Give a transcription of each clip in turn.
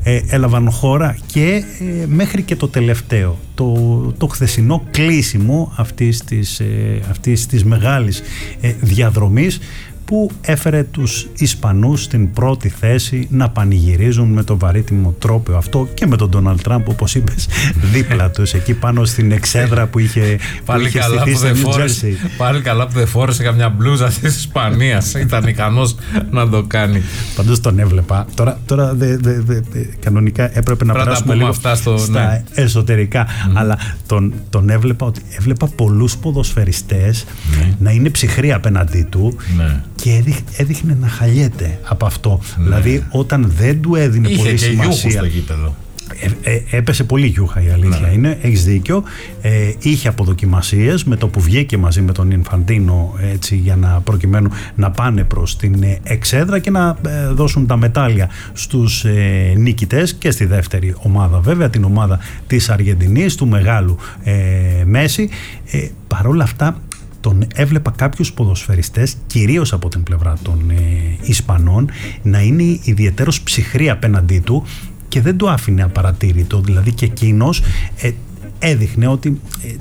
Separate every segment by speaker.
Speaker 1: έλαβαν χώρα και μέχρι και το τελευταίο, το χθεσινό κλείσιμο αυτής της μεγάλης διαδρομής που έφερε τους Ισπανούς στην πρώτη θέση να πανηγυρίζουν με τον βαρύτιμο τρόπο αυτό και με τον Ντόναλντ Τραμπ, όπως είπες, δίπλα τους εκεί πάνω στην εξέδρα που είχε στηθεί στο Νιου Τζέρσι.
Speaker 2: Πάλι καλά που δεν φόρεσε καμιά μπλούζα της Ισπανίας. Ήταν ικανός να το κάνει.
Speaker 1: Πάντως τον έβλεπα. Τώρα κανονικά έπρεπε να περάσουμε λίγο στα εσωτερικά, αλλά τον έβλεπα πολλούς ποδοσφαιριστές να είναι ψυχροί απέναντί του. Και έδειχνε να χαλιέται από αυτό. Δηλαδή όταν δεν του έδινε πολύ σημασία.
Speaker 2: Στο γήπεδο.
Speaker 1: Έπεσε πολύ γιούχα, η αλήθεια είναι. Έχεις δίκιο. Είχε αποδοκιμασίες με το που βγήκε μαζί με τον Ινφαντίνο, έτσι, προκειμένου να πάνε προς την εξέδρα και να δώσουν τα μετάλλια στους νικητές και στη δεύτερη ομάδα, βέβαια, την ομάδα της Αργεντινής, του μεγάλου Μέση. Παρόλα αυτά, τον έβλεπα κάποιους ποδοσφαιριστές, κυρίως από την πλευρά των Ισπανών, να είναι ιδιαιτέρως ψυχροί απέναντί του και δεν το άφηνε απαρατήρητο. Δηλαδή και εκείνος έδειχνε ότι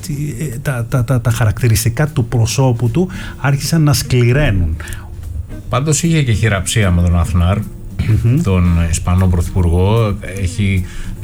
Speaker 1: τα χαρακτηριστικά του προσώπου του άρχισαν να σκληραίνουν.
Speaker 2: Πάντως είχε και χειραψία με τον Αθνάρ, τον Ισπανό Πρωθυπουργό. Έχει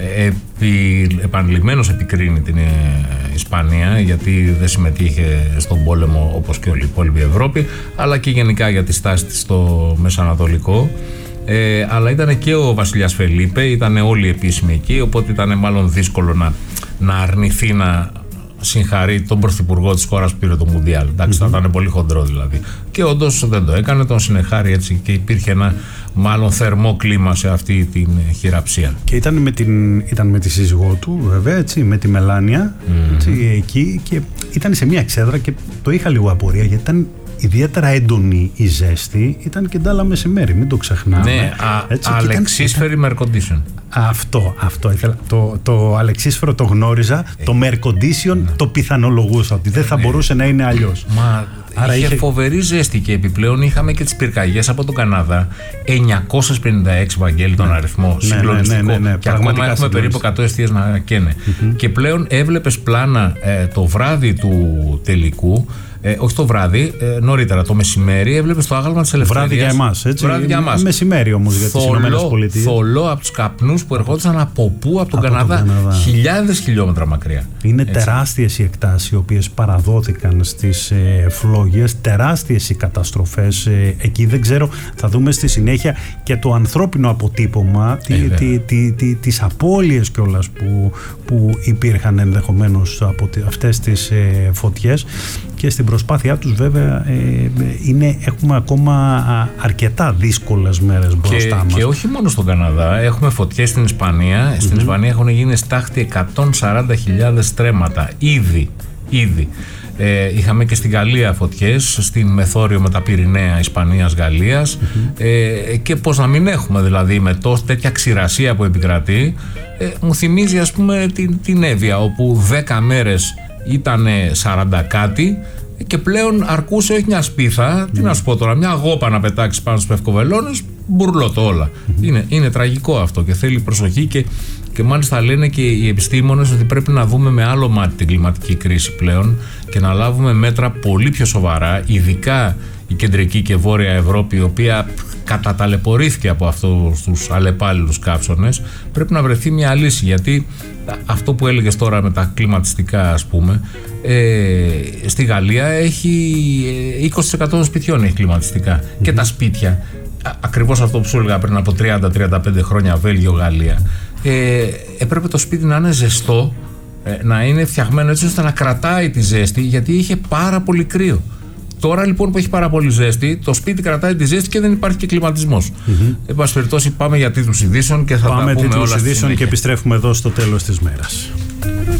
Speaker 2: επανειλημμένως επικρίνει την Ισπανία γιατί δεν συμμετείχε στον πόλεμο όπως και όλη η υπόλοιπη Ευρώπη, αλλά και γενικά για τη στάση της στο Μεσανατολικό. Αλλά ήταν και ο βασιλιάς Φελίπε, ήταν όλοι επίσημοι εκεί, οπότε ήταν μάλλον δύσκολο να αρνηθεί να συγχαρεί τον πρωθυπουργό της χώρας που πήρε το Μουντιάλ. Εντάξει, θα ήταν πολύ χοντρό δηλαδή. Και όντως δεν το έκανε, τον συνεχάρει έτσι και υπήρχε ένα μάλλον θερμό κλίμα σε αυτή την χειραψία.
Speaker 1: Και ήταν με τη σύζυγό του, βέβαια, έτσι, με τη Μελάνια, έτσι, εκεί, και ήταν σε μια εξέδρα και το είχα λίγο απορία γιατί ήταν ιδιαίτερα έντονη η ζέστη, ήταν και ντάλα μεσημέρι, μην το ξεχνάμε.
Speaker 2: Ναι, αλεξίσφαιρη με air condition.
Speaker 1: Αυτό ήθελα. Το αλεξίσφαιρο το γνώριζα, το με air condition το πιθανολογούσα ότι δεν θα μπορούσε να είναι αλλιώς.
Speaker 2: Άρα είχε φοβερή ζέστη και επιπλέον είχαμε και τις πυρκαγιές από τον Καναδά. 956, Βαγγέλη, τον αριθμό. Συγκλονιστικό. Και ακόμα έχουμε περίπου 100 εστίες να καίνε. Και πλέον έβλεπες πλάνα το βράδυ του τελικού. Όχι το βράδυ, νωρίτερα το μεσημέρι έβλεπες το άγαλμα της Ελευθερίας.
Speaker 1: Βράδυ για εμάς, έτσι.
Speaker 2: Βράδυ για εμάς.
Speaker 1: Μεσημέρι όμως για τις Ηνωμένες Πολιτείες.
Speaker 2: Θολό από τους καπνούς που ερχόντουσαν από πού, από τον Καναδά. Χιλιάδες χιλιόμετρα μακριά.
Speaker 1: Είναι τεράστιες οι εκτάσεις οι οποίες παραδόθηκαν στις φλόγες, τεράστιες οι καταστροφές εκεί. Δεν ξέρω, θα δούμε στη συνέχεια και το ανθρώπινο αποτύπωμα, τις απώλειες κιόλας που υπήρχαν ενδεχομένως από αυτές τις φωτιές. Και στην προσπάθειά τους βέβαια έχουμε ακόμα αρκετά δύσκολες μέρες μπροστά μας.
Speaker 2: Και όχι μόνο στον Καναδά, έχουμε φωτιές στην Ισπανία. Στην Ισπανία έχουν γίνει στάχτη 140.000 στρέμματα ήδη. Είχαμε και στην Γαλλία φωτιές, στην μεθόριο με τα Πυρηναία Ισπανίας-Γαλλίας, και πώς να μην έχουμε δηλαδή με τέτοια ξηρασία που επικρατεί. Μου θυμίζει ας πούμε την Εύβοια, όπου 10 μέρες ήταν 40 κάτι και πλέον αρκούσε όχι μια σπίθα, τι να σου πω τώρα, μια γόπα να πετάξει πάνω στους πευκοβελώνες, μπουρλότο όλα. Είναι τραγικό αυτό και θέλει προσοχή και μάλιστα λένε και οι επιστήμονες ότι πρέπει να δούμε με άλλο μάτι την κλιματική κρίση πλέον και να λάβουμε μέτρα πολύ πιο σοβαρά, ειδικά η κεντρική και βόρεια Ευρώπη, η οποία καταταλαιπωρήθηκε από αυτούς τους αλλεπάλληλους καύσονες. Πρέπει να βρεθεί μια λύση, γιατί αυτό που έλεγες τώρα με τα κλιματιστικά, ας πούμε, στη Γαλλία έχει 20% των σπιτιών έχει κλιματιστικά και τα σπίτια, ακριβώς αυτό που σου έλεγα πριν από 30-35 χρόνια, Βέλγιο, Γαλλία, έπρεπε το σπίτι να είναι ζεστό, να είναι φτιαγμένο έτσι ώστε να κρατάει τη ζέστη, γιατί είχε πάρα πολύ κρύο. Τώρα λοιπόν που έχει πάρα πολύ ζέστη, το σπίτι κρατάει τη ζέστη και δεν υπάρχει και κλιματισμός. Εν πάση περιπτώσει, πάμε για τίτλους ειδήσεων και θα τα πούμε όλα στη συνέχεια.
Speaker 1: Και επιστρέφουμε εδώ στο τέλος της μέρας.